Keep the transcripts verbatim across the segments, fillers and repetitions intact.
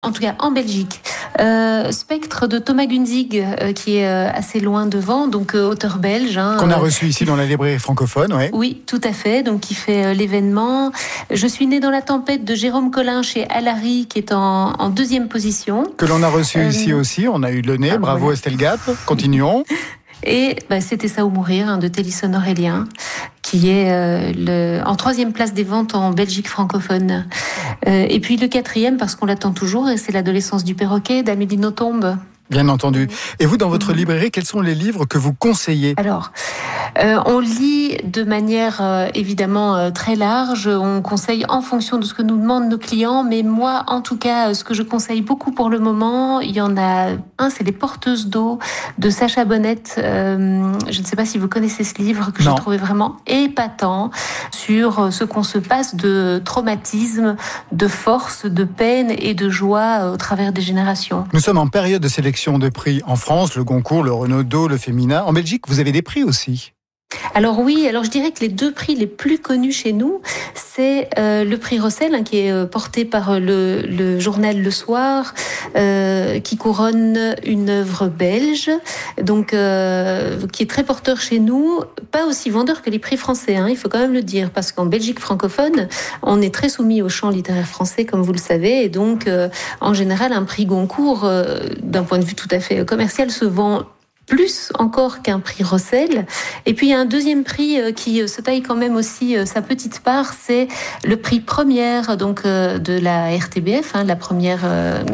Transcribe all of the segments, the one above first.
En tout cas, en Belgique. Euh, Spectre de Thomas Gunzig, euh, qui est euh, assez loin devant, donc euh, auteur belge. Hein, Qu'on a reçu ici dans la librairie francophone, ouais. Oui, tout à fait, donc qui fait euh, l'événement. Je suis née dans la tempête de Jérôme Collin chez Alary, qui est en, en deuxième position. Que l'on a reçu euh, ici aussi, on a eu le nez, ah, bravo voilà. Estelle Gap, continuons. Et bah, C'était ça ou mourir, hein, de Télisson Aurélien, qui est euh, le, en troisième place des ventes en Belgique francophone. Euh, et puis le quatrième, parce qu'on l'attend toujours, et c'est L'adolescence du perroquet d'Amélie Nothomb. Bien entendu. Et vous, dans votre librairie, quels sont les livres que vous conseillez ? Alors, euh, on lit de manière euh, évidemment euh, très large. On conseille en fonction de ce que nous demandent nos clients. Mais moi, en tout cas, ce que je conseille beaucoup pour le moment, il y en a un, c'est Les Porteuses d'eau de Sacha Bonnet. Euh, je ne sais pas si vous connaissez ce livre que non. j'ai trouvé vraiment épatant sur ce qu'on se passe de traumatisme, de force, de peine et de joie au travers des générations. Nous sommes en période de sélection de prix en France, le Goncourt, le Renaudot, le Femina. En Belgique, vous avez des prix aussi ? Alors oui, alors je dirais que les deux prix les plus connus chez nous, c'est euh, le prix Rossel, hein, qui est euh, porté par le, le journal Le Soir, euh, qui couronne une œuvre belge, donc euh, qui est très porteur chez nous, pas aussi vendeur que les prix français, hein, il faut quand même le dire, parce qu'en Belgique francophone, on est très soumis au champ littéraire français, comme vous le savez, et donc euh, en général, un prix Goncourt, euh, d'un point de vue tout à fait commercial, se vend plus encore qu'un prix Rossel. Et puis il y a un deuxième prix qui se taille quand même aussi sa petite part, c'est le prix Première, donc de la R T B F, hein, la première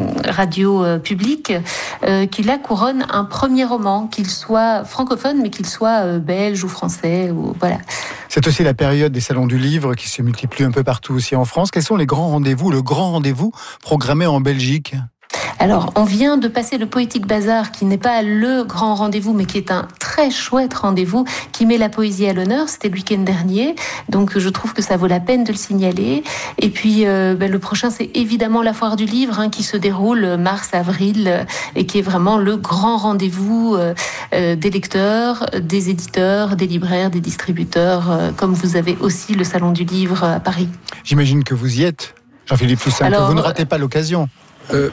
radio publique, qui là couronne un premier roman, qu'il soit francophone, mais qu'il soit belge ou français, ou voilà. C'est aussi la période des salons du livre qui se multiplient un peu partout aussi en France. Quels sont les grands rendez-vous, le grand rendez-vous programmé en Belgique ? Alors, on vient de passer le Poétique Bazar, qui n'est pas le grand rendez-vous, mais qui est un très chouette rendez-vous, qui met la poésie à l'honneur. C'était le week-end dernier, donc je trouve que ça vaut la peine de le signaler. Et puis, euh, ben, le prochain, c'est évidemment la Foire du Livre, hein, qui se déroule mars-avril, euh, et qui est vraiment le grand rendez-vous euh, euh, des lecteurs, des éditeurs, des libraires, des distributeurs, euh, comme vous avez aussi le Salon du Livre à Paris. J'imagine que vous y êtes, Jean-Philippe Toussaint, Alors, que vous ne ratez pas l'occasion. Euh...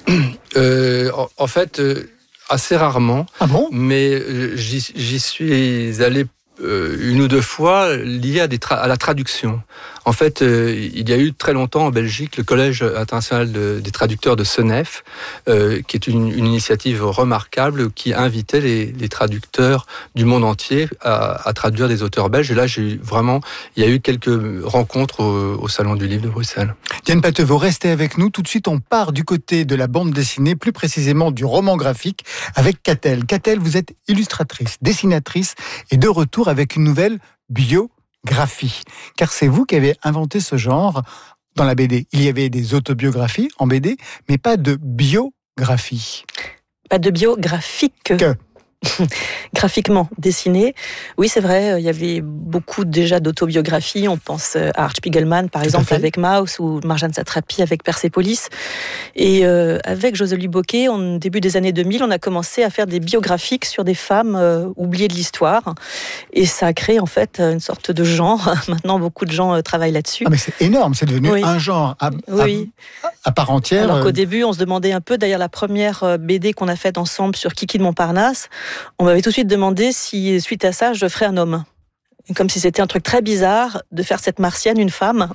Euh, en, en fait, euh, assez rarement. Ah bon ? Mais euh, j'y, j'y suis allé euh, une ou deux fois lié à, des tra- à la traduction. En fait, euh, il y a eu très longtemps en Belgique le Collège international de, des traducteurs de Senef, euh, qui est une, une initiative remarquable qui invitait les, les traducteurs du monde entier à, à traduire des auteurs belges. Et là, j'ai eu vraiment, il y a eu quelques rencontres au, au Salon du Livre de Bruxelles. Diane Patevaux, restez avec nous. Tout de suite, on part du côté de la bande dessinée, plus précisément du roman graphique, avec Catel. Catel, vous êtes illustratrice, dessinatrice, et de retour avec une nouvelle biographie. Car c'est vous qui avez inventé ce genre dans la B D. Il y avait des autobiographies en B D, mais pas de biographie. Pas de biographique. Que graphiquement dessiné. Oui, c'est vrai, il y avait beaucoup déjà d'autobiographies. On pense à Art Spiegelman, par exemple, avec Maus, ou Marjane Satrapi avec Persépolis. Et euh, avec Josely Bocquet, au début des années deux mille, on a commencé à faire des biographiques sur des femmes euh, oubliées de l'histoire. Et ça a créé en fait une sorte de genre. Maintenant, beaucoup de gens euh, travaillent là-dessus. Ah, mais c'est énorme, c'est devenu oui. un genre à, oui. à, à part entière. Alors qu'au début, on se demandait un peu, d'ailleurs, la première B D qu'on a faite ensemble sur Kiki de Montparnasse, on m'avait tout de suite demandé si, suite à ça, je ferais un homme. Comme si c'était un truc très bizarre de faire cette martienne une femme.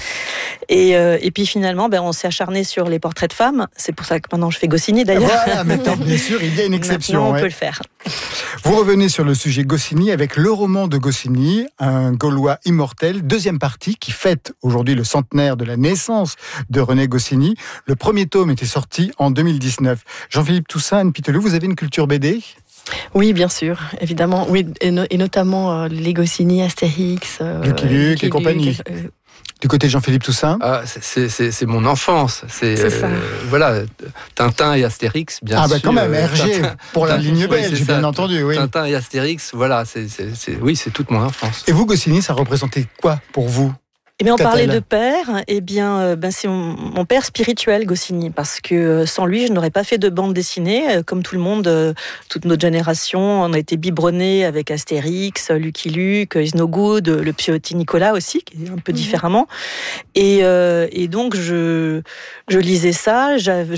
Et, euh, et puis finalement, ben, on s'est acharné sur les portraits de femmes. C'est pour ça que maintenant je fais Goscinny d'ailleurs. Voilà, maintenant, bien sûr, il y a une exception. Maintenant, on ouais. peut le faire. Vous revenez sur le sujet Goscinny avec le roman de Goscinny, un Gaulois immortel, deuxième partie qui fête aujourd'hui le centenaire de la naissance de René Goscinny. Le premier tome était sorti en deux mille dix-neuf. Jean-Philippe Toussaint, Anne Pitelou, vous avez une culture B D ? Oui, bien sûr, évidemment. Oui, et, no- et notamment euh, les Goscinny, Astérix, euh, Lucky Luke et compagnie. Euh, Du côté de Jean-Philippe Toussaint ? Ah, c'est, c'est, c'est mon enfance. C'est, c'est ça. Euh, voilà, Tintin et Astérix, bien ah sûr. Ah bah quand même, R G, Tintin, pour la ligne oui, belge, bien entendu. Oui. Tintin et Astérix, voilà, c'est, c'est, c'est, oui, c'est toute mon enfance. Et vous, Goscinny, ça représentait quoi pour vous ? Eh bien, on Catel. parlait de père. Eh bien, euh, ben, c'est mon, mon père spirituel, Goscinny, parce que euh, sans lui, je n'aurais pas fait de bande dessinée. Euh, comme tout le monde, euh, toute notre génération, on a été biberonnés avec Astérix, Lucky Luke, Is No Good, le Petit Nicolas aussi, qui est un peu mmh. différemment. Et, euh, et donc, je, je lisais ça. J'avais,